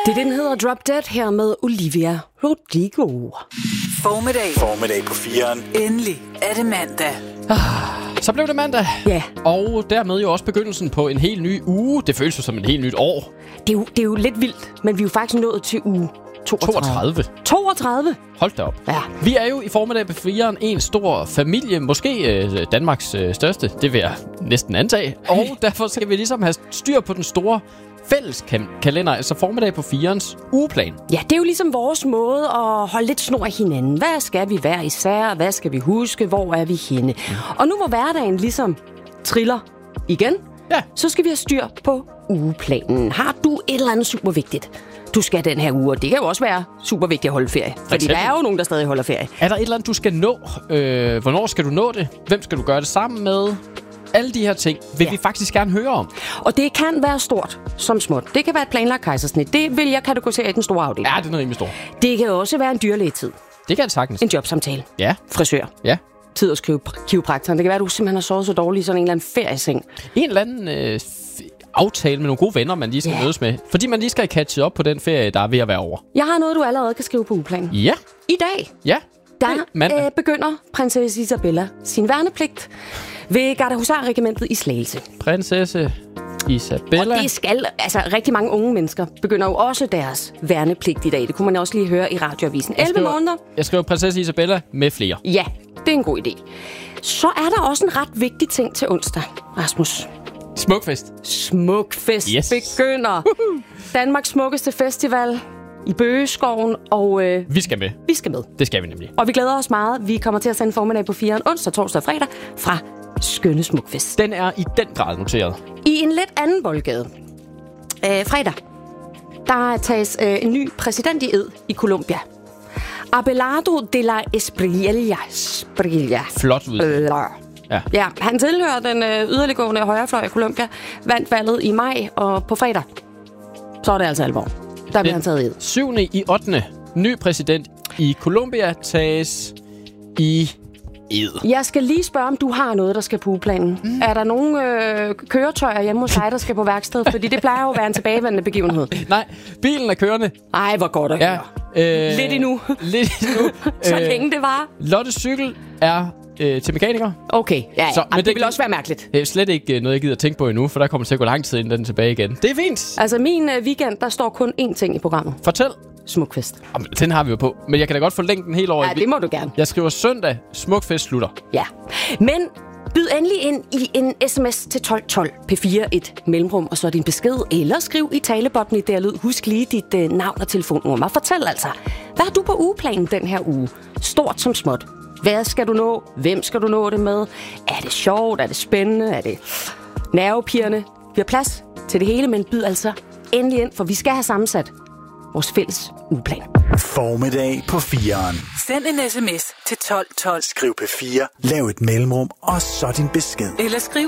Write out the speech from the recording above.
Det den hedder Drop Dead her med Olivia Rodrigo. Formiddag på 4'eren. Endelig er det mandag. Så blev det mandag. Ja. Og dermed jo også begyndelsen på en helt ny uge. Det føles jo som en helt nyt år. Det er jo lidt vildt, men vi er jo faktisk nået til uge 32. 32? Hold da op. Ja. Vi er jo i formiddag på 4'eren en stor familie. Måske Danmarks største. Det vil jeg næsten antage. Og derfor skal vi ligesom have styr på den store fælles kalender, altså formiddag på 4'erens ugeplan. Ja, det er jo ligesom vores måde at holde lidt snor af hinanden. Hvad skal vi være især? Hvad skal vi huske? Hvor er vi henne? Og nu hvor hverdagen ligesom triller igen, Ja. så skal vi have styr på ugeplanen. Har du et eller andet super vigtigt, du skal den her uge? Og det kan jo også være super vigtigt at holde ferie. Fordi der er jo nogen, der stadig holder ferie. Er der et eller andet, du skal nå? Hvornår skal du nå det? Hvem skal du gøre det sammen med? Alle de her ting vil vi faktisk gerne høre om. Og det kan være stort som småt. Det kan være et planlagt kejsersnit. Det vil jeg kategorisere i den store afdeling. Ja, det er rimelig stor. Det kan også være en dyrlægetid. Det kan det sagtens. En jobsamtale. Ja. Frisør. Ja. Tid at skrive kiropraktoren. Det kan være, at du simpelthen har sovet så dårligt i sådan en eller anden ferieseng. En eller anden aftale med nogle gode venner, man lige skal mødes med. Fordi man lige skal have catchet op på den ferie, der er ved at være over. Jeg har noget, du allerede kan skrive på ugeplanen. Ja. I dag, Ja. der begynder prinsesse Isabella sin værnepligt ved Gardehusarregimentet i Slagelse. Prinsesse Isabella. Og det skal, altså rigtig mange unge mennesker begynder jo også deres værnepligt i dag. Det kunne man også lige høre i radioavisen. 11 måneder. Jeg skriver prinsesse Isabella med flere. Ja, det er en god idé. Så er der også en ret vigtig ting til onsdag, Rasmus. Smukfest. Smukfest begynder. Danmarks smukkeste festival i Bøgeskoven, og Vi skal med. vi skal med. Det skal vi nemlig. Og vi glæder os meget. Vi kommer til at sende formiddag på 4'eren onsdag, torsdag og fredag fra skønne Smukfest. Den er i den grad noteret. I en lidt anden boldgade. Fredag, der tages en ny præsident i ed i Colombia. Abelardo de la Espriella. Flot ud. Ja, han tilhører den yderliggående højrefløj af Colombia, vandt valget i maj, og på fredag, så er det altså alvor. Der bliver han taget i ed. 7.8. Ny præsident i Colombia tages i ed. Jeg skal lige spørge, om du har noget, der skal på ugeplanen. Er der nogle køretøjer hjemme hos dig, der skal på værksted? Fordi det plejer jo at være en tilbagevendende begivenhed. Nej, bilen er kørende. Ej, hvor godt at høre. Lidt endnu. Lidt endnu. Så længe det var. Lottes cykel er til mekaniker. Okay, ja. Så, men det vil også være mærkeligt. Det er slet ikke noget, jeg gider tænke på endnu, for der kommer til at gå lang tid, inden den er tilbage igen. Det er fint. Altså, min weekend, der står kun én ting i programmet. Fortæl. Smukfest. Den har vi jo på. Men jeg kan da godt forlænge den helt over. Ja, det må du gerne. Jeg skriver søndag. Smukfest slutter. Ja. Men byd endelig ind i en sms til 1212 P4 et mellemrum, og så din besked, eller skriv i talebobben i der lyd. Husk lige dit navn og telefonnummer. Fortæl altså, hvad har du på ugeplanen den her uge? Stort som småt. Hvad skal du nå? Hvem skal du nå det med? Er det sjovt? Er det spændende? Er det nervepirrende? Vi har plads til det hele, men byd altså endelig ind, for vi skal have sammensat vores fælles ugeplan. Formiddag på 4'eren. Send en sms til 1212. Skriv P4, lav et mellemrum, og så din besked. Eller skriv